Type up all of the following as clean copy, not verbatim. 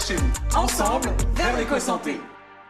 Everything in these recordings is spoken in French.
chez vous. Ensemble, vers l'éco-santé.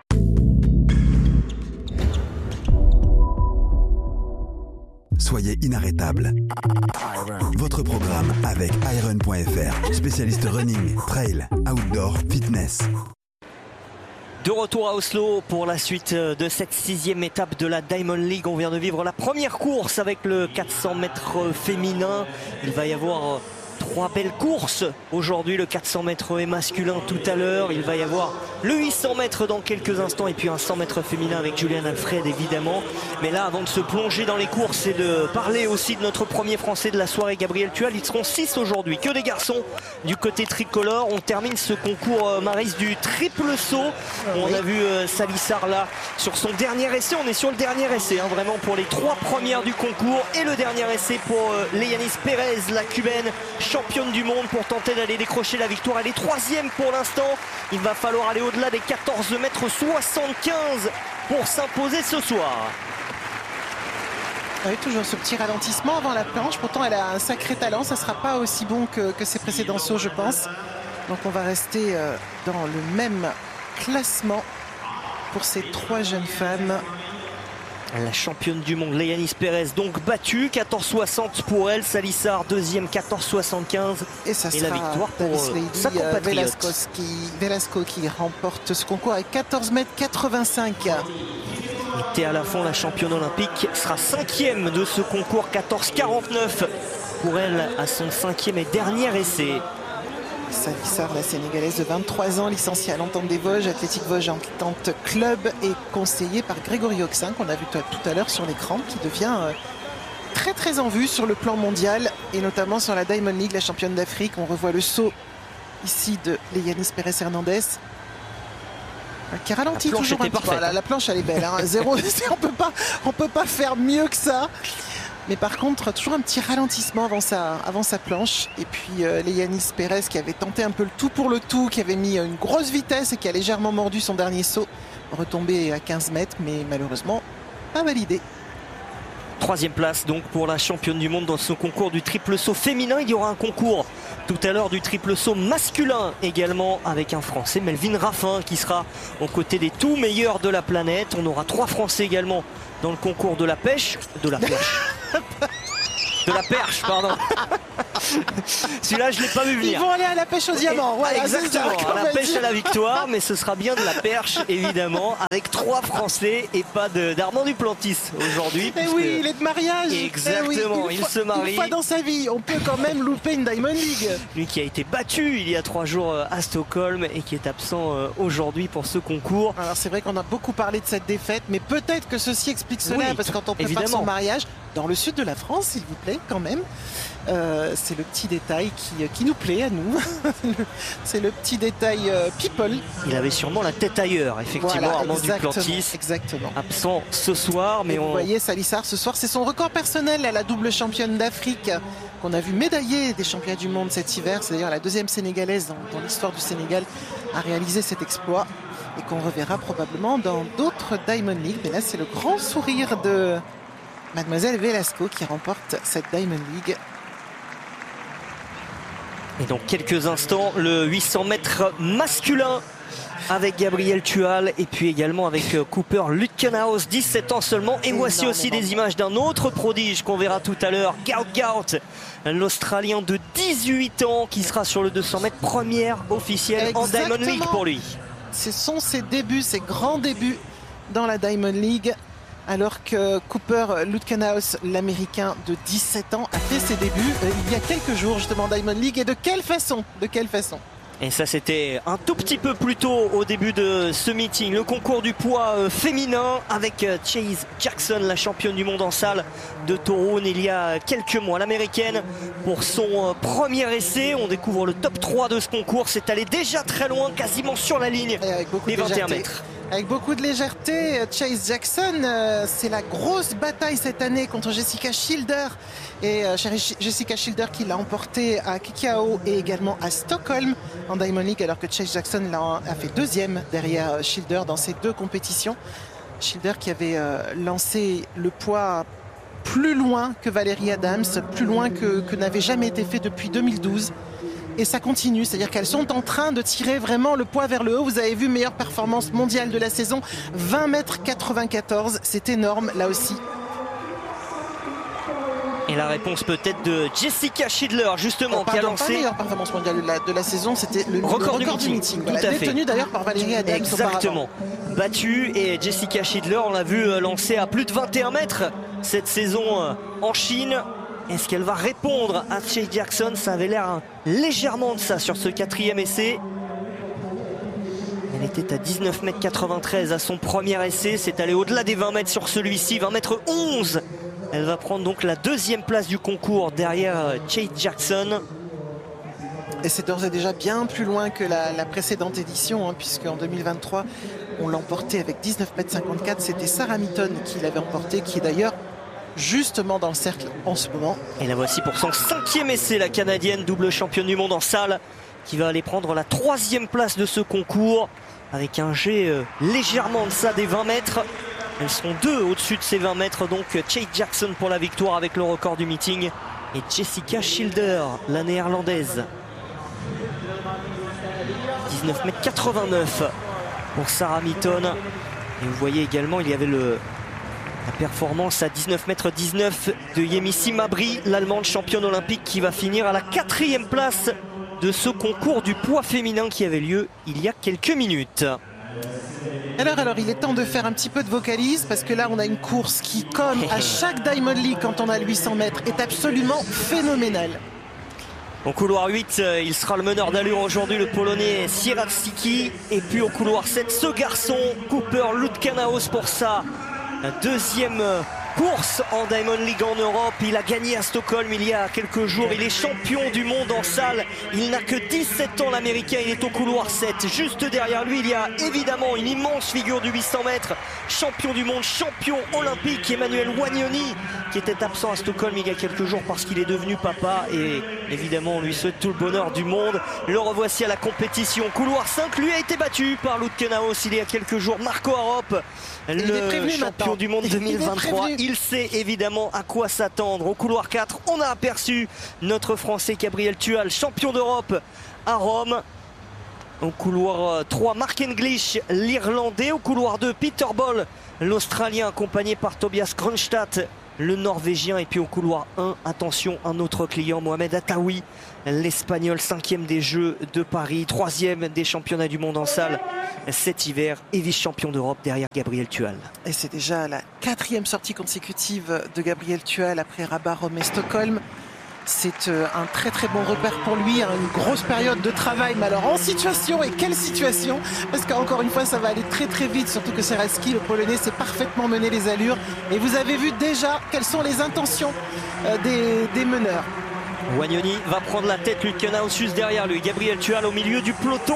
Soyez inarrêtable. Votre programme avec iron.fr, spécialiste running, trail, outdoor, fitness. De retour à Oslo pour la suite de cette 6e étape de la Diamond League. On vient de vivre la première course avec le 400 mètres féminin. Il va y avoir 3 belles courses aujourd'hui, le 400 mètres masculin tout à l'heure. Il va y avoir le 800 mètres dans quelques instants et puis un 100 mètres féminin avec Julian Alfred évidemment. Mais là, avant de se plonger dans les courses et de parler aussi de notre premier français de la soirée, Gabriel Tual, ils seront 6 aujourd'hui, que des garçons du côté tricolore. On termine ce concours Maryse du triple saut. On a vu Salissar là sur son dernier essai. On est sur le dernier essai vraiment pour les 3 premières du concours et le dernier essai pour Leyanis Pérez, la cubaine championne du monde, pour tenter d'aller décrocher la victoire. Elle est 3e pour l'instant. Il va falloir aller au-delà des 14 mètres 75 pour s'imposer ce soir. Oui, toujours ce petit ralentissement avant la planche. Pourtant, elle a un sacré talent. Ça ne sera pas aussi bon que ses précédents sauts, je pense. Donc, on va rester dans le même classement pour ces 3 jeunes femmes. La championne du monde, Leyanis Pérez, donc battue. 14,60 pour elle. Salissar, 2e, 14,75. Et ça sera la victoire pour sa compatriote. Velasco qui remporte ce concours avec 14,85 m. Et Théa Lafont, la championne olympique, sera 5e de ce concours. 14,49 pour elle à son 5e et dernier essai. Salissar, la Sénégalaise de 23 ans, licenciée à l'Entente des Vosges, Athlétique Vosges Entente Club, et conseillée par Grégory Auxin, qu'on a vu tout à l'heure sur l'écran, qui devient très très en vue sur le plan mondial, et notamment sur la Diamond League, la championne d'Afrique. On revoit le saut ici de Leyanis Pérez Hernandez, qui ralentit toujours un petit peu. La planche, elle est belle, hein. Zéro, on peut pas faire mieux que ça. Mais par contre, toujours un petit ralentissement avant sa planche. Et puis Leyanis Pérez qui avait tenté un peu le tout pour le tout, qui avait mis une grosse vitesse et qui a légèrement mordu son dernier saut, retombé à 15 mètres, mais malheureusement pas validé. 3e place donc pour la championne du monde dans ce concours du triple saut féminin. Il y aura un concours tout à l'heure du triple saut masculin également, avec un Français, Melvin Raffin, qui sera aux côtés des tout meilleurs de la planète. On aura 3 Français également dans le concours de la pêche. De la perche, pardon. Celui-là, je ne l'ai pas vu venir. Ils vont aller à la pêche au diamant. Voilà, exactement, à la pêche à la victoire, mais ce sera bien de la perche, évidemment, avec 3 Français et pas d'Armand Duplantis aujourd'hui. Et oui, il est de mariage. Exactement, oui, il se marie. Une fois dans sa vie, on peut quand même louper une Diamond League. Lui qui a été battu il y a 3 jours à Stockholm et qui est absent aujourd'hui pour ce concours. Alors c'est vrai qu'on a beaucoup parlé de cette défaite, mais peut-être que ceci explique cela, parce que quand on prépare son mariage, dans le sud de la France, s'il vous plaît, quand même, c'est le petit détail qui nous plaît à nous. C'est le petit détail people. Il avait sûrement la tête ailleurs, effectivement, voilà, Armand Duplantis. Exactement. Absent ce soir, mais vous voyez Salissar ce soir, c'est son record personnel à la double championne d'Afrique qu'on a vu médaillée des championnats du monde cet hiver. C'est d'ailleurs la 2e sénégalaise dans l'histoire du Sénégal à réaliser cet exploit, et qu'on reverra probablement dans d'autres Diamond League. Mais là, c'est le grand sourire de Mademoiselle Velasco qui remporte cette Diamond League. Et dans quelques instants, le 800 mètres masculin avec Gabriel Tual et puis également avec Cooper Lutkenhaus, 17 ans seulement. Et voici aussi des images d'un autre prodige qu'on verra tout à l'heure, Gout, l'Australien de 18 ans qui sera sur le 200 mètres, première officielle en Diamond League pour lui. Ce sont ses débuts, ses grands débuts dans la Diamond League, alors que Cooper Lutkenhaus, l'Américain de 17 ans, a fait ses débuts il y a quelques jours justement en Diamond League. Et de quelle façon? Et ça, c'était un tout petit peu plus tôt au début de ce meeting. Le concours du poids féminin avec Chase Jackson, la championne du monde en salle de Toronto il y a quelques mois. L'américaine pour son premier essai. On découvre le top 3 de ce concours. C'est allé déjà très loin, quasiment sur la ligne des 21 mètres. Avec beaucoup de légèreté, Chase Jackson, c'est la grosse bataille cette année contre Jessica Schilder. Et Jessica Schilder qui l'a emporté à Kikau et également à Stockholm en Diamond League, alors que Chase Jackson a fait 2e derrière Schilder dans ces 2 compétitions. Schilder qui avait lancé le poids plus loin que Valérie Adams, plus loin que n'avait jamais été fait depuis 2012. et ça continue. C'est-à-dire qu'elles sont en train de tirer vraiment le poids vers le haut. Vous avez vu, meilleure performance mondiale de la saison, 20,94 m. C'est énorme là aussi. Et la réponse peut-être de Jessica Schindler, justement, qui a lancé... Pas meilleure performance mondiale de la saison, c'était le record du meeting. Tout à fait. Détenu d'ailleurs par Valérie Adams. Exactement. Battue, et Jessica Schindler, on l'a vu lancer à plus de 21 mètres cette saison en Chine. Est-ce qu'elle va répondre à Chase Jackson? Ça avait l'air légèrement de ça sur ce 4e essai. Elle était à 19,93 m à son premier essai. C'est allé au-delà des 20 mètres sur celui-ci, 20,11 m. Elle va prendre donc la 2e place du concours derrière Chase Jackson. Et c'est d'ores et déjà bien plus loin que la précédente édition, hein, puisqu'en 2023, on l'emportait avec 19,54 m. C'était Sarah Mitton qui l'avait emporté, qui est d'ailleurs justement dans le cercle en ce moment. Et la voici pour son 5e essai, la Canadienne, double championne du monde en salle, qui va aller prendre la 3e place de ce concours, avec un jet légèrement en deçà des 20 mètres. Elles seront 2 au-dessus de ces 20 mètres, donc Chase Jackson pour la victoire avec le record du meeting et Jessica Schindler, la néerlandaise. 19,89 m pour Sarah Mitton. Et vous voyez également, il y avait la performance à 19,19 m de Yemisi Mabry, l'allemande championne olympique, qui va finir à la 4e place de ce concours du poids féminin qui avait lieu il y a quelques minutes. Alors, il est temps de faire un petit peu de vocalise, parce que là, on a une course qui, comme à chaque Diamond League quand on a 800 mètres, est absolument phénoménale. Au couloir 8, il sera le meneur d'allure aujourd'hui, le Polonais Sieradzicki. Et puis au couloir 7, ce garçon, Cooper Lutkanaus, pour sa 2e course en Diamond League en Europe. Il a gagné à Stockholm il y a quelques jours. Il est champion du monde en salle. Il n'a que 17 ans, l'Américain. Il est au couloir 7. Juste derrière lui, il y a évidemment une immense figure du 800 mètres. Champion du monde, champion olympique, Emmanuel Wagnoni, qui était absent à Stockholm il y a quelques jours parce qu'il est devenu papa. Et évidemment, on lui souhaite tout le bonheur du monde. Le revoici à la compétition. Couloir 5, lui a été battu par Lutkanaus il y a quelques jours. Marco Arop, le champion du monde 2023. Il sait évidemment à quoi s'attendre. Au couloir 4, on a aperçu notre Français Gabriel Tual, champion d'Europe à Rome. Au couloir 3, Mark English, l'Irlandais. Au couloir 2, Peter Ball, l'Australien, accompagné par Tobias Kronstadt, le Norvégien. Et puis au couloir 1, attention, un autre client, Mohamed Attaoui, l'Espagnol, 5e des Jeux de Paris, 3e des championnats du monde en salle cet hiver et vice-champion d'Europe derrière Gabriel Tual. Et c'est déjà la 4e sortie consécutive de Gabriel Tual après Rabat, Rome et Stockholm. C'est un très très bon repère pour lui, hein, une grosse période de travail, mais alors en situation, et quelle situation, parce qu'encore une fois ça va aller très très vite, surtout que Sieradzicki, le Polonais, sait parfaitement mener les allures, et vous avez vu déjà quelles sont les intentions des meneurs. Wagnoni va prendre la tête, Lutkanaus juste derrière lui, Gabriel Tual au milieu du peloton.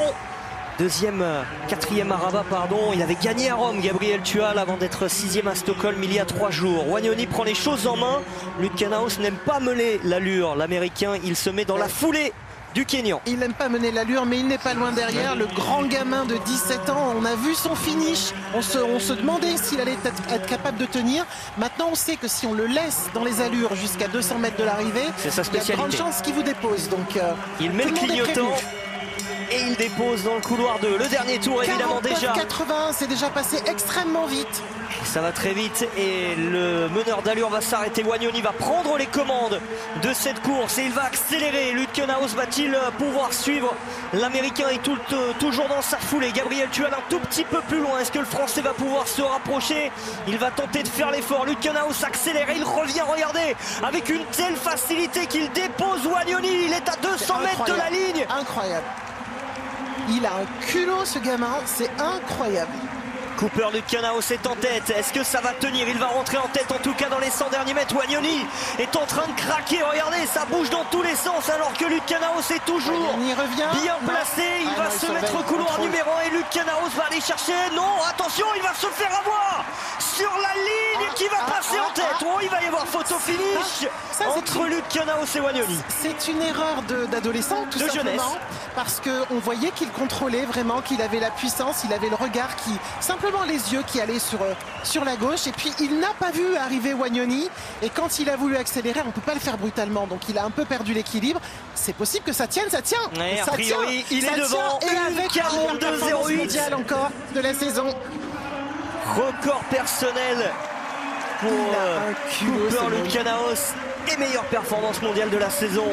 4e à Rabat, pardon. Il avait gagné à Rome, Gabriel Tual, avant d'être 6e à Stockholm il y a 3 jours. Wagnoni prend les choses en main. Lutkanaus n'aime pas mener l'allure. L'Américain, il se met dans la foulée du Kenyan. Il n'aime pas mener l'allure, mais il n'est pas loin derrière. Le grand gamin de 17 ans, on a vu son finish. On se demandait s'il allait être capable de tenir. Maintenant, on sait que si on le laisse dans les allures jusqu'à 200 mètres de l'arrivée, c'est sa spécialité. Il y a de grandes chances qu'il vous dépose. Donc, il met le clignotant. Et il dépose dans le couloir 2. Le dernier tour, évidemment, déjà. 80, c'est déjà passé extrêmement vite. Ça va très vite et le meneur d'allure va s'arrêter. Wagnoni va prendre les commandes de cette course et il va accélérer. Lutkanaus va-t-il pouvoir suivre? L'Américain est toujours dans sa foulée. Gabriel Tual un tout petit peu plus loin. Est-ce que le Français va pouvoir se rapprocher? Il va tenter de faire l'effort. Lutkanaus accélère et il revient, regardez, avec une telle facilité qu'il dépose Wagnoni. Il est à 200 mètres de la ligne. Incroyable. Il a un culot, ce gamin, c'est incroyable. Cooper Lutkanaus est en tête. Est-ce que ça va tenir? Il va rentrer en tête, en tout cas dans les 100 derniers mètres. Wagnoni est en train de craquer. Regardez, ça bouge dans tous les sens alors que Lutkanaus est toujours bien placé. Il va se mettre au couloir numéro 1 et Luke Kanaus va aller chercher. Non, attention, il va se faire avoir sur la ligne qui va passer en tête. Oh, il va y avoir photo finish entre Luke Kanaus et Wagnoni. C'est une erreur d'adolescent, tout simplement. Jeunesse. Parce qu'on voyait qu'il contrôlait vraiment, qu'il avait la puissance, il avait le regard simplement les yeux qui allaient sur la gauche. Et puis il n'a pas vu arriver Wagnoni. Et quand il a voulu accélérer, on ne peut pas le faire brutalement. Donc il a un peu perdu l'équilibre. C'est possible que ça tienne, ça tient. Ouais, ça a priori, tient, il est devant. Et avec 42,08 mondial encore de la saison. Record personnel pour Cooper Luke Kanaus et meilleure performance mondiale de la saison.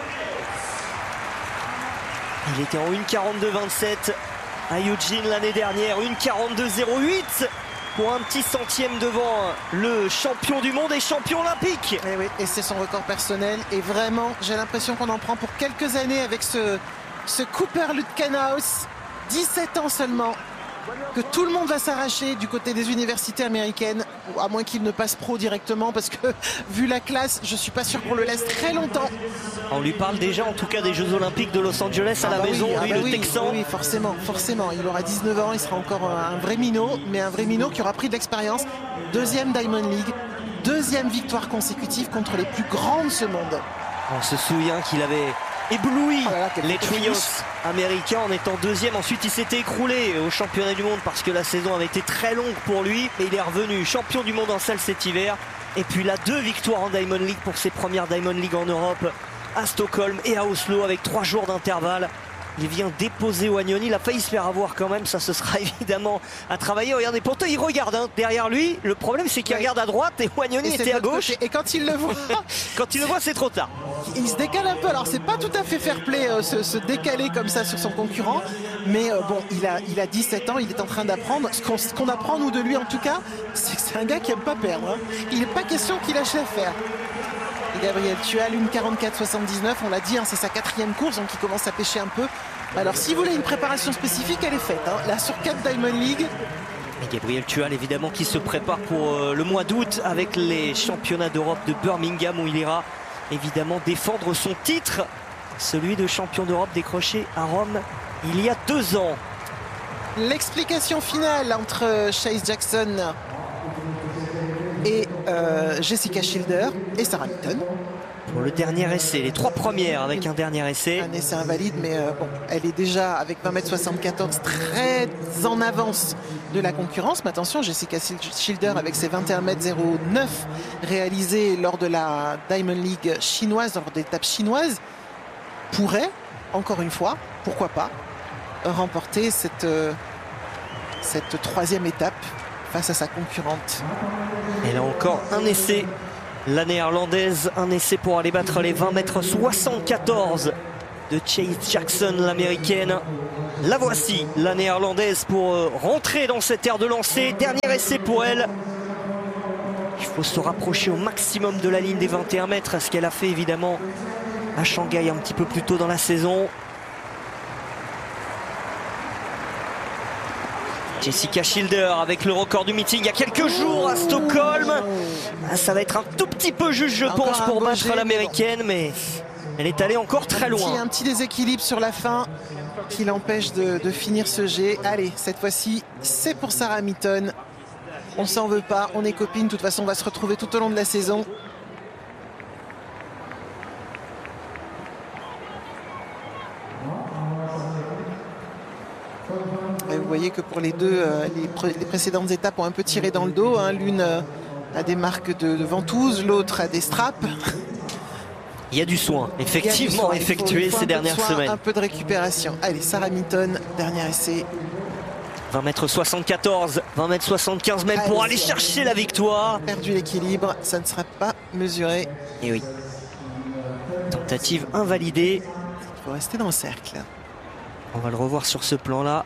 Il était en 1,42,27 à Eugene l'année dernière, 1,42,08 pour un petit centième devant le champion du monde et champion olympique. Et oui, et c'est son record personnel. Et vraiment, j'ai l'impression qu'on en prend pour quelques années avec ce Cooper Luke Kanaus, 17 ans seulement, que tout le monde va s'arracher du côté des universités américaines, à moins qu'il ne passe pro directement, parce que vu la classe, je suis pas sûr qu'on le laisse très longtemps. On lui parle déjà en tout cas des Jeux Olympiques de Los Angeles à la maison, le Texan. Oui, forcément. Il aura 19 ans, il sera encore un vrai minot, mais un vrai minot qui aura pris de l'expérience. Deuxième Diamond League, deuxième victoire consécutive contre les plus grands de ce monde. On se souvient qu'il avait ébloui les trios américains en étant deuxième. Ensuite, il s'était écroulé au championnat du monde parce que la saison avait été très longue pour lui. Mais il est revenu champion du monde en salle cet hiver. Et puis là, 2 victoires en Diamond League pour ses premières Diamond League en Europe, à Stockholm et à Oslo avec 3 jours d'intervalle. Il vient déposer Wagnoni, il a failli se faire avoir quand même, ça ce sera évidemment à travailler. Regardez, pourtant il regarde derrière lui, le problème c'est qu'il regarde à droite et Wagnoni était à gauche. Et quand il le voit, c'est trop tard. Il se décale un peu, alors c'est pas tout à fait fair play se décaler comme ça sur son concurrent, mais bon, il a 17 ans, il est en train d'apprendre. Ce qu'on apprend nous de lui en tout cas, c'est que c'est un gars qui aime pas perdre. Il n'est pas question qu'il lâche l'affaire. Et Gabriel Tual, 1,44,79, on l'a dit, c'est sa 4e course, donc il commence à pêcher un peu. Alors si vous voulez une préparation spécifique, elle est faite. Là sur 4 Diamond League. Et Gabriel Tual évidemment qui se prépare pour le mois d'août avec les championnats d'Europe de Birmingham où il ira évidemment défendre son titre, celui de champion d'Europe décroché à Rome il y a 2 ans. L'explication finale entre Chase Jackson et Jessica Schilder et Sarah Mitton. Pour le dernier essai, les 3 premières avec un dernier essai. Un essai invalide, mais bon, elle est déjà avec 1,74 m très en avance de la concurrence. Mais attention, Jessica Schilder avec ses 21,09 m réalisés lors de la Diamond League chinoise, lors de l'étape chinoise, pourrait, encore une fois, pourquoi pas, remporter cette 3e étape face à sa concurrente. Elle a encore un essai, la néerlandaise, un essai pour aller battre les 20,74 m de Chase Jackson, l'américaine. La voici, la néerlandaise, pour rentrer dans cette aire de lancer. Dernier essai pour elle. Il faut se rapprocher au maximum de la ligne des 21 mètres, ce qu'elle a fait évidemment à Shanghai un petit peu plus tôt dans la saison. Jessica Schilder avec le record du meeting il y a quelques jours à Stockholm. Ça va être un tout petit peu juste, je pense, pour battre l'américaine, mais elle est allée encore très loin. Un petit déséquilibre sur la fin qui l'empêche de finir ce jet. Allez, cette fois-ci, c'est pour Sarah Mitton. On s'en veut pas, on est copines. De toute façon, on va se retrouver tout au long de la saison. Et vous voyez que pour les deux, les précédentes étapes ont un peu tiré dans le dos. L'une a des marques de ventouses, l'autre a des straps. Il y a du soin, effectivement, effectué ces dernières semaines. Un peu de récupération. Allez, Sarah Mitton, dernier essai. 20,74 m, 20,75 m même pour aller chercher la victoire. Perdu l'équilibre, ça ne sera pas mesuré. Et oui. Tentative invalidée. Il faut rester dans le cercle. On va le revoir sur ce plan-là.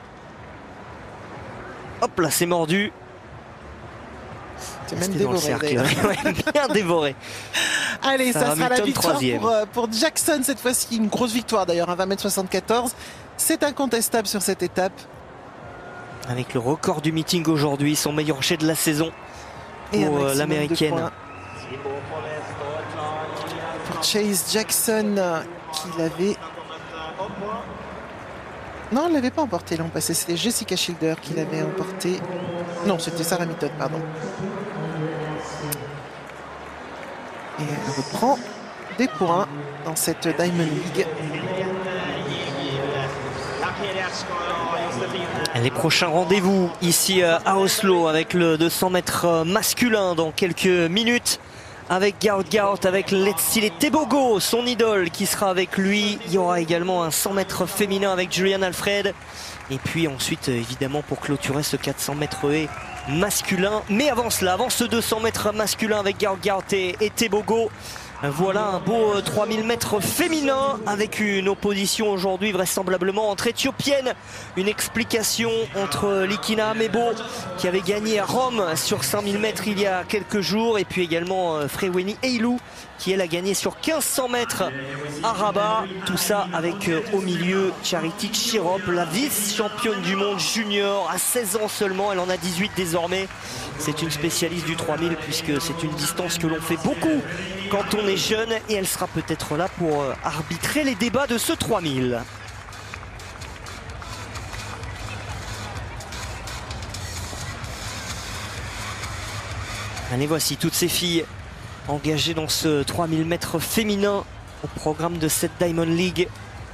Hop là, c'est mordu. C'est même dévoré. Ouais, bien dévoré. Allez, ça sera la victoire pour Jackson cette fois-ci. Une grosse victoire d'ailleurs, 20,74 m. C'est incontestable sur cette étape. Avec le record du meeting aujourd'hui, son meilleur jet de la saison pour l'américaine. Pour Chase Jackson, qu'il avait Non, elle ne l'avait pas emporté l'an passé. C'était Jessica Schilder qui l'avait emporté. Non, c'était Sarah Mitton, pardon. Et elle reprend des points dans cette Diamond League. Les prochains rendez-vous ici à Oslo avec le 200 mètres masculin dans quelques minutes. Avec Gaut, avec Letsile Tebogo, son idole qui sera avec lui. Il y aura également un 100 mètres féminin avec Julian Alfred. Et puis ensuite, évidemment, pour clôturer ce 400 mètres haies masculin. Mais avant cela, avant ce 200 mètres masculin avec Gaut et Tebogo, voilà un beau 3000 mètres féminin avec une opposition aujourd'hui vraisemblablement entre éthiopiennes. Une explication entre Likina Amebo qui avait gagné à Rome sur 5000 mètres il y a quelques jours et puis également Frewini Eilou qui elle a gagné sur 1500 mètres à Rabat. Tout ça avec au milieu Charity Chirop, la vice-championne du monde junior à 16 ans seulement. Elle en a 18 désormais. C'est une spécialiste du 3000 puisque c'est une distance que l'on fait beaucoup quand on est jeune et elle sera peut-être là pour arbitrer les débats de ce 3000. Allez, voici toutes ces filles engagées dans ce 3000 mètres féminin au programme de cette Diamond League.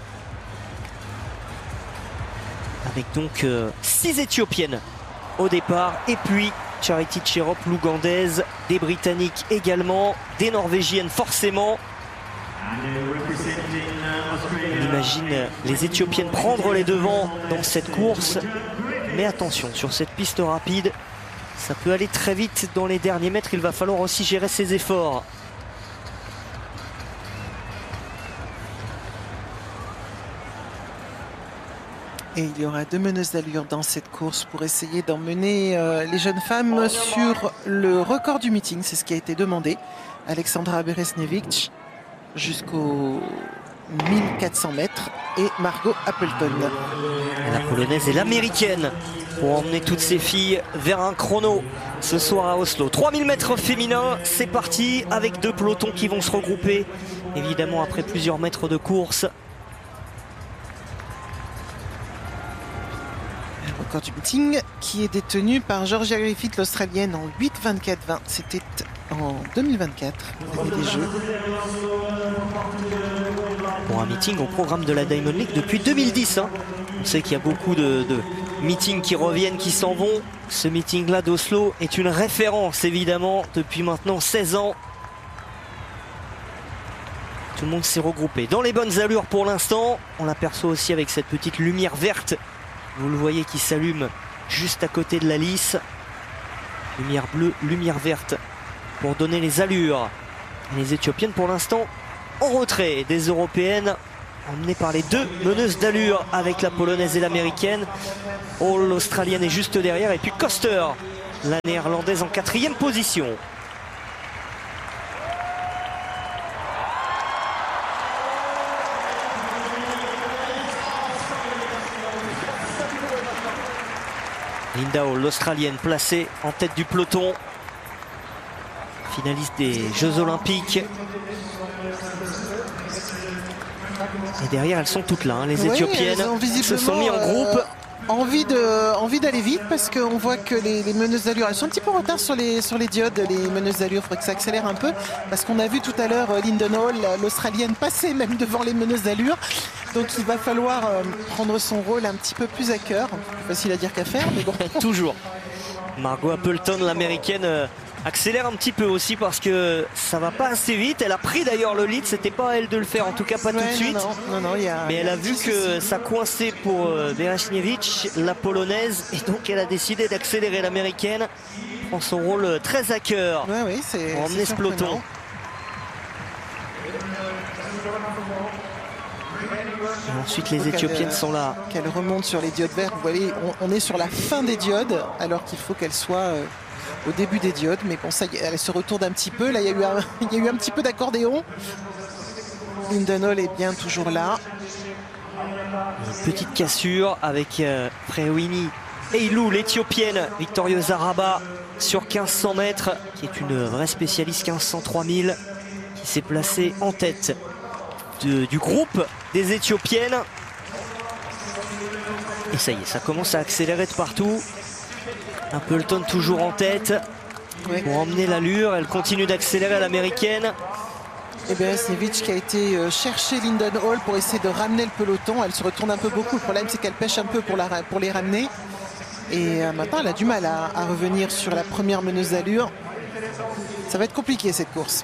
Avec donc 6 éthiopiennes au départ et puis Charity Chirop, l'ougandaise, des britanniques également, des norvégiennes forcément. On imagine les éthiopiennes prendre les devants dans cette course. Mais attention, sur cette piste rapide, ça peut aller très vite dans les derniers mètres. Il va falloir aussi gérer ses efforts. Et il y aura 2 meneuses d'allure dans cette course pour essayer d'emmener les jeunes femmes sur le record du meeting. C'est ce qui a été demandé. Alexandra Beresnevich jusqu'aux 1400 mètres et Margot Appleton. La polonaise et l'américaine pour emmener toutes ces filles vers un chrono ce soir à Oslo. 3000 mètres féminins, c'est parti avec 2 pelotons qui vont se regrouper évidemment après plusieurs mètres de course. Record du meeting qui est détenu par Georgia Griffith, l'Australienne, en 8:24:20. C'était en 2024, des Jeux. Pour un meeting au programme de la Diamond League depuis 2010. On sait qu'il y a beaucoup de meetings qui reviennent, qui s'en vont. Ce meeting-là d'Oslo est une référence, évidemment, depuis maintenant 16 ans. Tout le monde s'est regroupé dans les bonnes allures pour l'instant. On l'aperçoit aussi avec cette petite lumière verte. Vous le voyez qui s'allume juste à côté de la lisse. Lumière bleue, lumière verte pour donner les allures. Les Éthiopiennes pour l'instant en retrait des Européennes, emmenées par les 2 meneuses d'allure avec la Polonaise et l'Américaine. Hall, l'Australienne est juste derrière et puis Koster, la Néerlandaise en 4e position. Linda Hall, l'Australienne, placée en tête du peloton. Finaliste des Jeux Olympiques. Et derrière, elles sont toutes là, les Éthiopiennes se sont mis en groupe. Envie d'aller vite parce qu'on voit que les meneuses d'allure, elles sont un petit peu en retard sur les diodes. Les meneuses d'allure, il faudrait que ça accélère un peu parce qu'on a vu tout à l'heure Lyndon Hall, l'Australienne, passer même devant les meneuses d'allure. Donc il va falloir prendre son rôle un petit peu plus à cœur. Plus facile à dire qu'à faire, mais bon. Toujours. Margot Appleton, l'Américaine, accélère un petit peu aussi parce que ça va pas assez vite. Elle a pris d'ailleurs le lead, c'était pas à elle de le faire, en tout cas pas tout de suite. Non, mais elle a vu que ça coinçait pour Beresnevich, la Polonaise, et donc elle a décidé d'accélérer. L'Américaine prend son rôle très à cœur pour emmener ce peloton. Et ensuite les Éthiopiennes sont là. Qu'elle remonte sur les diodes verts. Vous voyez, on est sur la fin des diodes alors qu'il faut qu'elle soit au début des diodes. Mais bon, ça, elle se retourne un petit peu. Là, il y a eu un petit peu d'accordéon. Lyndon Hall est bien toujours là. Une petite cassure avec Frewini Eilou, l'Éthiopienne, victorieuse à Rabat sur 1500 mètres, qui est une vraie spécialiste 1500-3000, qui s'est placée en tête du groupe des Éthiopiennes. Et ça y est, ça commence à accélérer de partout. Appleton toujours en tête pour emmener l'allure. Elle continue d'accélérer à l'américaine. Et bien Snevic qui a été chercher Lyndon Hall pour essayer de ramener le peloton. Elle se retourne un peu beaucoup. Le problème c'est qu'elle pêche un peu pour les ramener. Et maintenant elle a du mal à revenir sur la première meneuse d'allure. Ça va être compliqué cette course.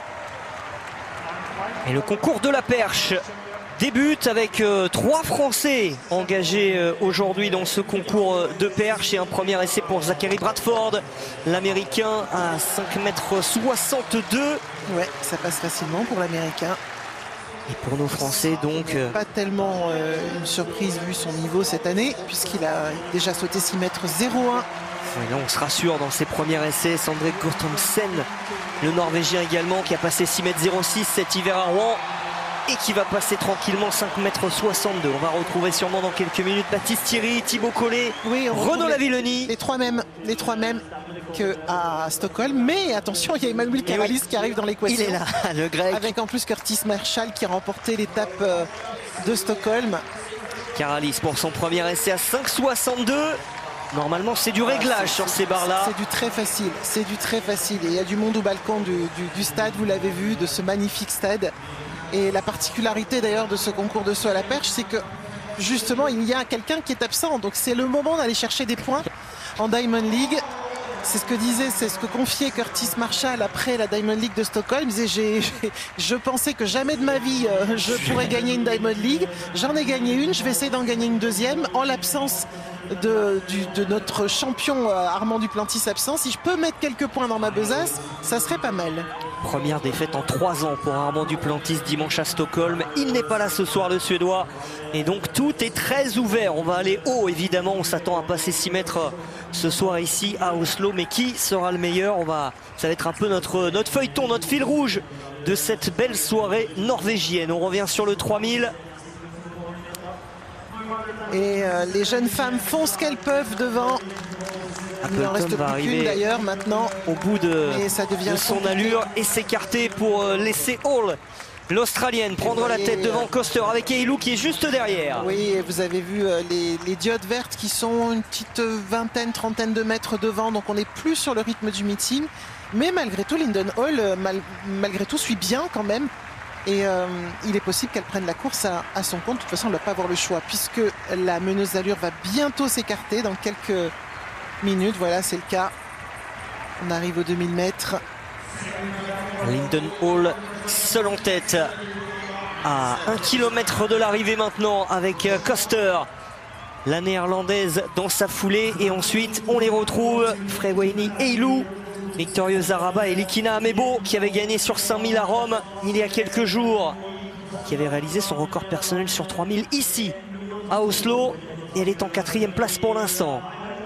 Et le concours de la perche débute avec 3 Français engagés aujourd'hui dans ce concours de perche. Et un premier essai pour Zachary Bradford, l'américain à 5,62 m. Ouais, ça passe facilement pour l'américain. Et pour nos Français donc... Pas tellement une surprise vu son niveau cette année, puisqu'il a déjà sauté 6,01 m. Et là on se rassure dans ses premiers essais. Sandre Guttormsen, le Norvégien également, qui a passé 6,06 m cet hiver à Rouen. Et qui va passer tranquillement 5,62 m. On va retrouver sûrement dans quelques minutes Baptiste Thierry, Thibaut Collet, Renaud Lavillenie. Les trois mêmes qu'à Stockholm. Mais attention, il y a Emmanuel Caralis qui arrive dans l'équation. Il est là, le grec. Avec en plus Curtis Marshall qui a remporté l'étape de Stockholm. Caralis pour son premier essai à 5,62. Normalement, c'est du réglage sur ces barres-là. C'est du très facile. C'est du très facile. Et il y a du monde au balcon du stade, vous l'avez vu, de ce magnifique stade. Et la particularité d'ailleurs de ce concours de saut à la perche, c'est que justement il y a quelqu'un qui est absent. Donc c'est le moment d'aller chercher des points en Diamond League. C'est ce que confiait Curtis Marshall après la Diamond League de Stockholm. Il disait je pensais que jamais de ma vie je pourrais gagner une Diamond League. J'en ai gagné une, je vais essayer d'en gagner une deuxième. En l'absence de notre champion Armand Duplantis absent, si je peux mettre quelques points dans ma besace, ça serait pas mal. Première défaite en 3 ans pour Armand Duplantis dimanche à Stockholm. Il n'est pas là ce soir, le Suédois. Et donc tout est très ouvert. On va aller haut évidemment. On s'attend à passer 6 mètres ce soir ici à Oslo. Mais qui sera le meilleur? Ça va être un peu notre feuilleton, notre fil rouge de cette belle soirée norvégienne. On revient sur le 3000. Et les jeunes femmes font ce qu'elles peuvent devant. Il en reste plus qu'une d'ailleurs maintenant. Au bout de son allure et s'écarter pour laisser Hall, l'Australienne, prendre la tête devant Koster avec Eilou qui est juste derrière. Oui, et vous avez vu les diodes vertes qui sont une petite trentaine de mètres devant. Donc on n'est plus sur le rythme du meeting. Mais malgré tout, Lyndon Hall, malgré tout, suit bien quand même. Et il est possible qu'elle prenne la course à son compte. De toute façon, on ne va pas avoir le choix puisque la meneuse d'allure va bientôt s'écarter dans quelques minutes. Voilà, c'est le cas. On arrive aux 2000 mètres. Lyndon Hall seul en tête à 1 km de l'arrivée maintenant avec Koster, la néerlandaise, dans sa foulée. Et ensuite, on les retrouve. Freweyni Eilou, Victorieuse Araba et Likina Amebo qui avait gagné sur 5000 à Rome il y a quelques jours, qui avait réalisé son record personnel sur 3000 ici à Oslo. Et elle est en 4e place pour l'instant.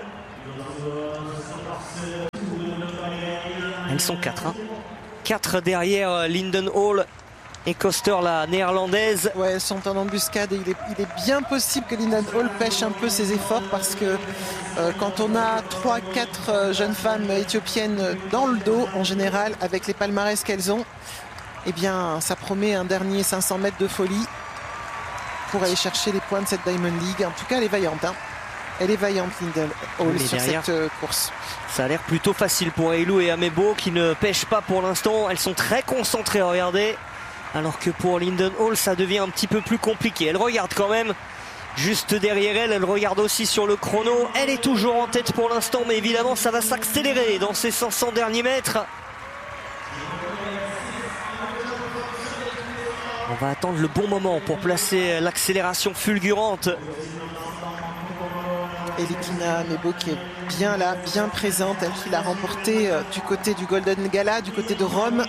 Elles sont 4. 4 derrière Lyndon Hall et Koster, la néerlandaise. Ouais, elles sont en embuscade et il est bien possible que Lyndon Hall pêche un peu ses efforts parce que quand on a 3-4 jeunes femmes éthiopiennes dans le dos en général avec les palmarès qu'elles ont, eh bien ça promet un dernier 500 mètres de folie pour aller chercher les points de cette Diamond League. En tout cas elle est vaillante, hein. Elle est vaillante, Lyndon Hall, sur derrière, cette course. Ça a l'air plutôt facile pour Eilou et Amebo qui ne pêchent pas pour l'instant. Elles sont très concentrées, regardez. Alors que pour Lyndon Hall, ça devient un petit peu plus compliqué. Elle regarde quand même juste derrière elle. Elle regarde aussi sur le chrono. Elle est toujours en tête pour l'instant, mais évidemment, ça va s'accélérer dans ces 500 derniers mètres. On va attendre le bon moment pour placer l'accélération fulgurante. Et Likina Amebo qui est bien là, bien présente. Elle qui l'a remporté du côté du Golden Gala, du côté de Rome.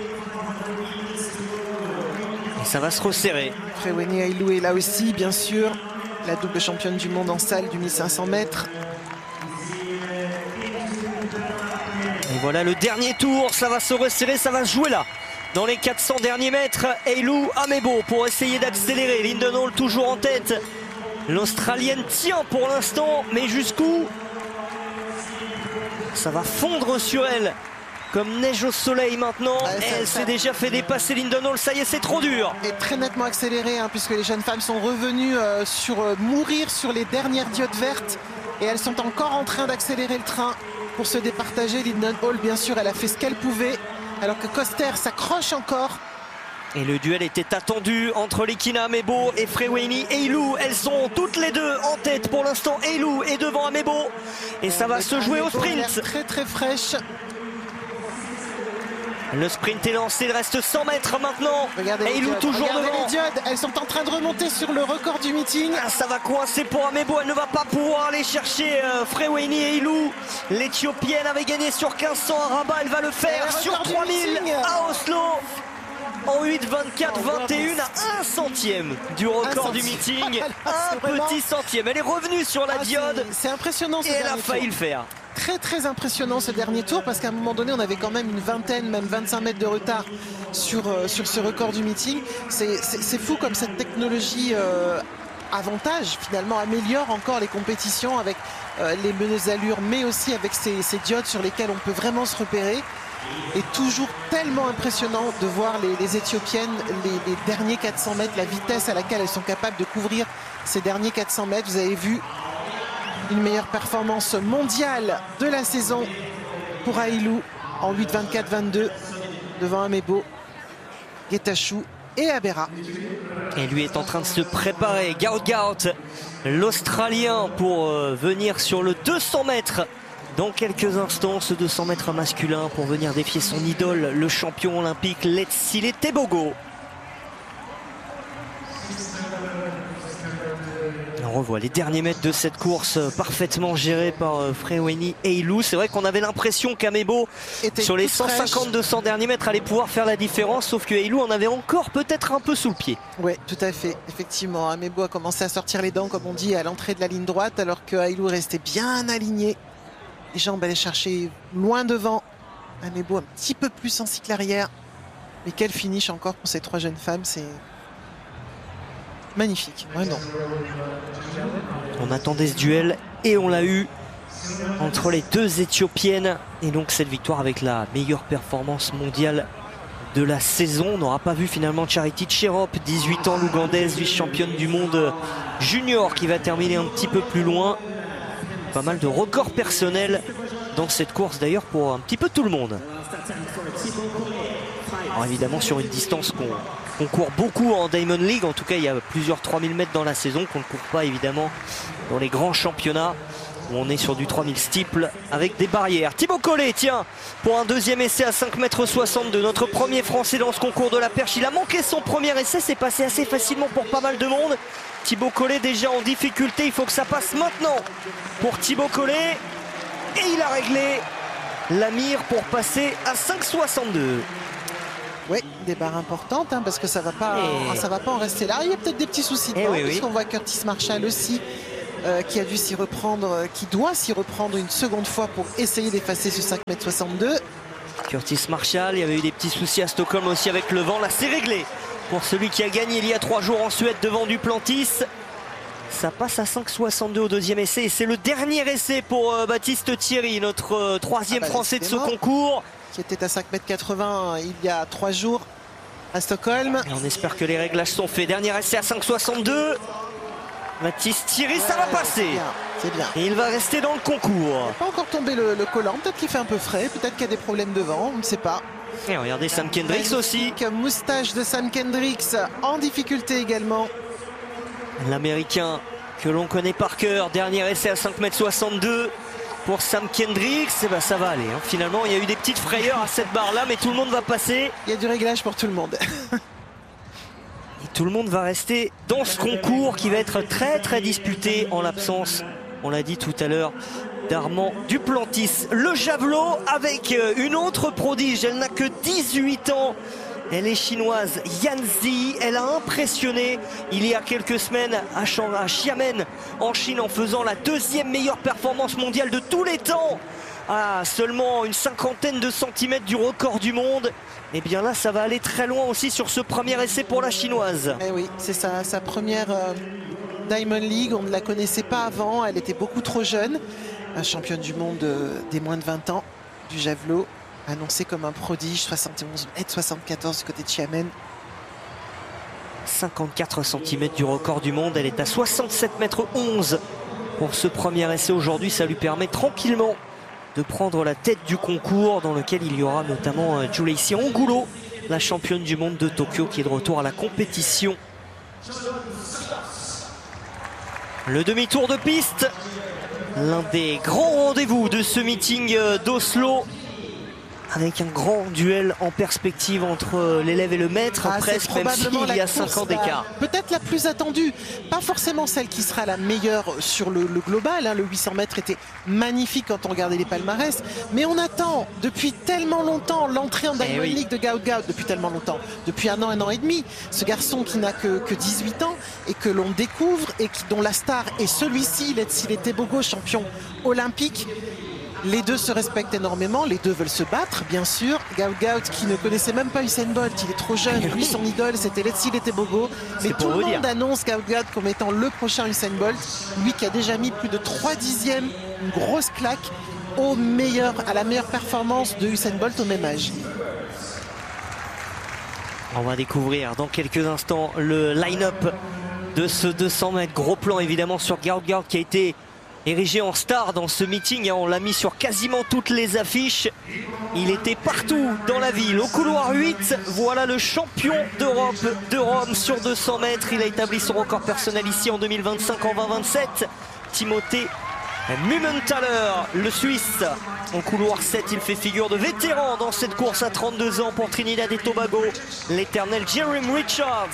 Et ça va se resserrer. Freweyni Eilou est là aussi, bien sûr. La double championne du monde en salle du 1500 mètres. Et voilà le dernier tour, ça va se resserrer, ça va se jouer là. Dans les 400 derniers mètres, Eilou Amebo pour essayer d'accélérer. Lyndon Hall toujours en tête. L'Australienne tient pour l'instant, mais jusqu'où? Ça va fondre sur elle comme neige au soleil maintenant. Elle s'est déjà fait dépasser Lyndon Hall. Ça y est, c'est trop dur. Et très nettement accéléré, hein, puisque les jeunes femmes sont revenues mourir sur les dernières diodes vertes. Et elles sont encore en train d'accélérer le train pour se départager. Lyndon Hall, bien sûr, elle a fait ce qu'elle pouvait, alors que Koster s'accroche encore. Et le duel était attendu entre Likina Amebo et Freweni Eilou. Elles sont toutes les deux en tête pour l'instant. Eilou est devant Amebo et ça va se jouer au sprint. Très très fraîche. Le sprint est lancé, il reste 100 mètres maintenant. Eilou toujours devant. Les diodes, elles sont en train de remonter sur le record du meeting. Ça va coincer pour Amebo, elle ne va pas pouvoir aller chercher Freweni Eilou. L'Éthiopienne avait gagné sur 1500 à Rabat, elle va le faire sur 3000 à Oslo. En 8,24,21 à 1 centième du record du meeting. Un petit centième. Elle est revenue sur la diode. C'est impressionnant. Et elle a failli le faire. Très très impressionnant ce dernier tour, parce qu'à un moment donné on avait quand même une vingtaine, même 25 mètres de retard sur ce record du meeting. C'est fou comme cette technologie avantage finalement améliore encore les compétitions avec les meneuses allures, mais aussi avec ces diodes sur lesquelles on peut vraiment se repérer. Et toujours tellement impressionnant de voir les Éthiopiennes, les derniers 400 mètres, la vitesse à laquelle elles sont capables de couvrir ces derniers 400 mètres. Vous avez vu une meilleure performance mondiale de la saison pour Ailou en 8,24,22 devant Amebo, Getachew et Abera. Et lui est en train de se préparer, Gaut, l'Australien, pour venir sur le 200 mètres. Dans quelques instants, ce 200 mètres masculin pour venir défier son idole, le champion olympique Letsile Tebogo. On revoit les derniers mètres de cette course parfaitement gérés par Freweni Eilou. C'est vrai qu'on avait l'impression qu'Amebo, sur les 150-200 derniers mètres, allait pouvoir faire la différence, sauf que Eilou en avait encore peut-être un peu sous le pied. Oui, tout à fait. Effectivement, Amebo a commencé à sortir les dents, comme on dit, à l'entrée de la ligne droite, alors que Eilou restait bien aligné. Les jambes allaient chercher loin devant. Amebo un petit peu plus en cycle arrière. Mais quel finish encore pour ces trois jeunes femmes, c'est magnifique, vraiment. On attendait ce duel et on l'a eu entre les deux Éthiopiennes. Et donc cette victoire avec la meilleure performance mondiale de la saison. On n'aura pas vu finalement Charity Cherop, 18 ans, l'Ougandaise, vice-championne du monde junior, qui va terminer un petit peu plus loin. Pas mal de records personnels dans cette course d'ailleurs pour un petit peu tout le monde. Alors évidemment sur une distance qu'on court beaucoup en Diamond League. En tout cas il y a plusieurs 3000 mètres dans la saison qu'on ne court pas évidemment dans les grands championnats où on est sur du 3000 steeple avec des barrières. Thibaut Collet, tiens, pour un deuxième essai à 5,62 m, notre premier français dans ce concours de la perche. Il a manqué son premier essai, c'est passé assez facilement pour pas mal de monde. Thibaut Collet déjà en difficulté, il faut que ça passe maintenant pour Thibaut Collet. Et il a réglé la mire pour passer à 5,62. Oui, des barres importantes, hein, parce que ça va pas en rester là. Il y a peut-être des petits soucis de vent, puisqu'on voit Curtis Marshall aussi qui a dû s'y reprendre, qui doit s'y reprendre une seconde fois pour essayer d'effacer ce 5,62 m. Curtis Marshall, il y avait eu des petits soucis à Stockholm aussi avec le vent. Là, c'est réglé pour celui qui a gagné il y a 3 jours en Suède devant Duplantis. Ça passe à 5,62 au deuxième essai. Et c'est le dernier essai pour Baptiste Thierry, notre troisième français de ce concours. Qui était à 5,80 m il y a 3 jours à Stockholm. Et on espère que les réglages sont faits. Dernier essai à 5,62. Baptiste Thierry, ça va passer. C'est bien. Et il va rester dans le concours. Il n'a pas encore tombé le collant. Peut-être qu'il fait un peu frais. Peut-être qu'il y a des problèmes de vent. On ne sait pas. Et regardez Sam Kendricks aussi. Moustache de Sam Kendricks en difficulté également. L'Américain que l'on connaît par cœur. Dernier essai à 5,62 m pour Sam Kendricks. Et ben ça va aller. Hein. Finalement, il y a eu des petites frayeurs à cette barre-là, mais tout le monde va passer. Il y a du réglage pour tout le monde. Et tout le monde va rester dans ce concours qui va être très très disputé en l'absence, on l'a dit tout à l'heure, d'Armand Duplantis. Le javelot avec une autre prodige. Elle n'a que 18 ans. Elle est chinoise, Yan Zi. Elle a impressionné il y a quelques semaines à Xiamen en Chine en faisant la deuxième meilleure performance mondiale de tous les temps, à seulement une cinquantaine de centimètres du record du monde. Et bien là ça va aller très loin aussi sur ce premier essai pour la chinoise. Eh oui, c'est sa première Diamond League. On ne la connaissait pas avant, elle était beaucoup trop jeune. Championne du monde des moins de 20 ans du javelot. annoncée comme un prodige, 71 mètres 74 du côté de Xiamen. 54 cm du record du monde, elle est à 67 mètres 11 pour ce premier essai aujourd'hui. Ça lui permet tranquillement de prendre la tête du concours dans lequel il y aura notamment Julici Angulo, la championne du monde de Tokyo, qui est de retour à la compétition. Le demi-tour de piste, l'un des grands rendez-vous de ce meeting d'Oslo, avec un grand duel en perspective entre l'élève et le maître, presque, même s'il y a 5 ans d'écart. Peut-être la plus attendue, pas forcément celle qui sera la meilleure sur le global, hein. Le 800 mètres était magnifique quand on regardait les palmarès, mais on attend depuis tellement longtemps l'entrée en Diamond League de Gaot Gaot, depuis tellement longtemps, depuis un an et demi. Ce garçon qui n'a que 18 ans et que l'on découvre et dont la star est celui-ci, Letsile Tebogo, champion olympique. Les deux se respectent énormément, les deux veulent se battre, bien sûr. Gaot Gaot qui ne connaissait même pas Usain Bolt, il est trop jeune. Lui, son idole, c'était Letsile Tebogo. Mais tout le monde annonce Gaot Gaot comme étant le prochain Usain Bolt. Lui qui a déjà mis plus de 3 dixièmes, une grosse claque, à la meilleure performance de Usain Bolt au même âge. On va découvrir dans quelques instants le line-up de ce 200 mètres. Gros plan évidemment sur Gaot Gaot qui a été érigé en star dans ce meeting, on l'a mis sur quasiment toutes les affiches. Il était partout dans la ville. Au couloir 8, voilà le champion d'Europe de Rome sur 200 mètres. Il a établi son record personnel ici en 2025 en 20-27. Timothée Mumenthaler, le Suisse. En couloir 7, il fait figure de vétéran dans cette course à 32 ans pour Trinidad et Tobago. L'éternel Jeremy Richards.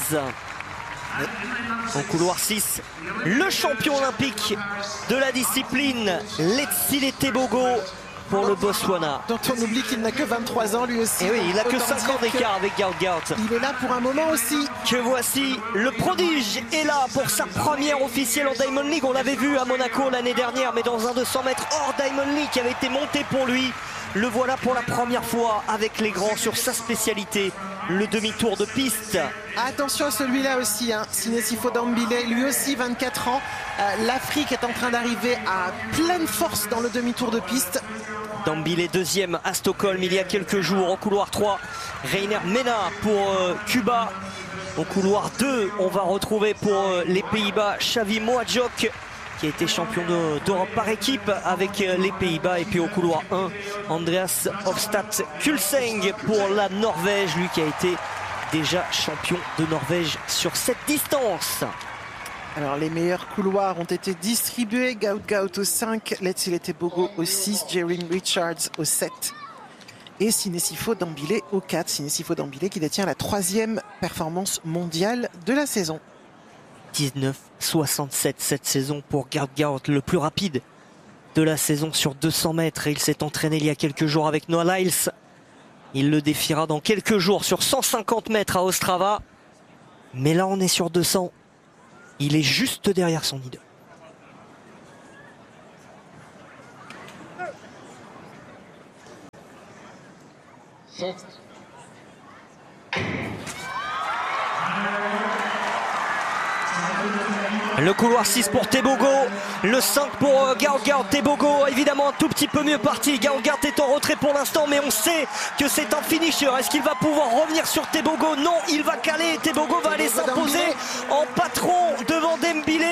En couloir 6, le champion olympique de la discipline, Letsile Tebogo pour le Botswana. Dont on oublie qu'il n'a que 23 ans lui aussi. Et oui, il n'a que 5 ans d'écart avec Gaot Gaot. Il est là pour un moment aussi. Que voici, le prodige est là pour sa première officielle en Diamond League. On l'avait vu à Monaco l'année dernière, mais dans un 200 mètres hors Diamond League qui avait été monté pour lui. Le voilà pour la première fois avec les grands sur sa spécialité, le demi-tour de piste. Attention à celui-là aussi, hein. Sinesifo Dambile, lui aussi 24 ans. L'Afrique est en train d'arriver à pleine force dans le demi-tour de piste. Dambile deuxième à Stockholm il y a quelques jours. En couloir 3, Reiner Mena pour Cuba. Au couloir 2, on va retrouver pour les Pays-Bas Xavi Moadjok, qui a été champion d'Europe par équipe avec les Pays-Bas. Et puis au couloir 1, Andreas Hofstad Kulseng pour la Norvège, lui qui a été déjà champion de Norvège sur cette distance. Alors les meilleurs couloirs ont été distribués. Gaot Gaot au 5, Letsile Tebogo au 6, Jeremy Richards au 7 et Sinesifo Dambile au 4. Sinesifo Dambile qui détient la 3e performance mondiale de la saison. 19,67 cette saison pour Gaot Gaot, le plus rapide de la saison sur 200 mètres. Et il s'est entraîné il y a quelques jours avec Noah Lyles. Il le défiera dans quelques jours sur 150 mètres à Ostrava. Mais là, on est sur 200. Il est juste derrière son idole. Le couloir 6 pour Tebogo, le 5 pour Gaot Gaot. Tebogo évidemment un tout petit peu mieux parti. Gaot Gaot est en retrait pour l'instant, mais on sait que c'est un finisher. Est-ce qu'il va pouvoir revenir sur Tebogo? Non, il va caler. Tebogo va aller s'imposer en patron devant Dembile.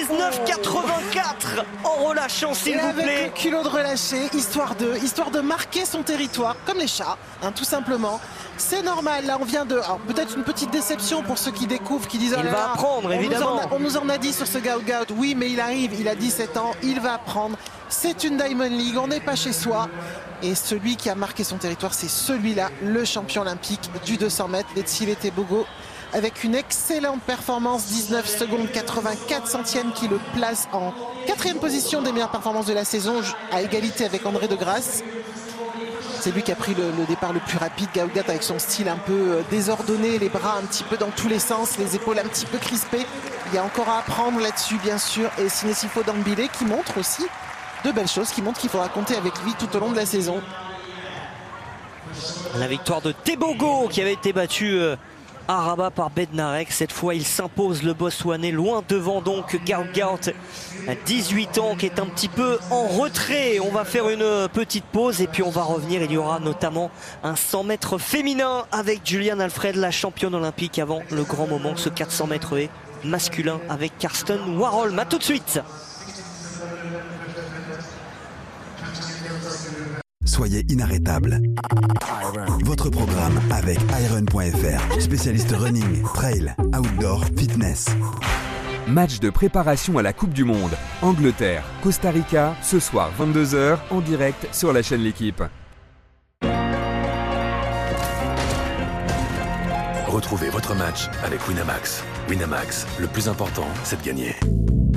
19,84 en relâchant, s'il vous plaît. Avec le culot de relâcher, histoire de marquer son territoire, comme les chats, hein, tout simplement. C'est normal, là on vient de... peut-être une petite déception pour ceux qui découvrent, qui disent... Il va apprendre, évidemment. On nous en a dit sur ce Gaot Gaot, oui, mais il arrive, il a 17 ans, il va apprendre. C'est une Diamond League, on n'est pas chez soi. Et celui qui a marqué son territoire, c'est celui-là, le champion olympique du 200 mètres, Letsile Tebogo, avec une excellente performance, 19 secondes 84 centièmes, qui le place en 4e position des meilleures performances de la saison, à égalité avec André de Grasse. C'est lui qui a pris le départ le plus rapide. Gaot Gaot avec son style un peu désordonné, les bras un petit peu dans tous les sens, les épaules un petit peu crispées. Il y a encore à apprendre là-dessus, bien sûr. Et Sinesifo Dambile qui montre aussi de belles choses, qui montre qu'il faudra compter avec lui tout au long de la saison. La victoire de Tebogo qui avait été battu à Rabat par Bednarek. Cette fois, il s'impose, le Botswanais, loin devant donc Gaout, à 18 ans, qui est un petit peu en retrait. On va faire une petite pause et puis on va revenir. Il y aura notamment un 100 mètres féminin avec Juliane Alfred, la championne olympique, avant le grand moment, ce 400 mètres haies masculin avec Karsten Warholm. A tout de suite. Soyez inarrêtable. Votre programme avec Iron.fr, spécialiste running, trail, outdoor, fitness. Match de préparation à la Coupe du Monde. Angleterre, Costa Rica, ce soir 22h, en direct sur la chaîne L'Équipe. Retrouvez votre match avec Winamax. Winamax, le plus important, c'est de gagner.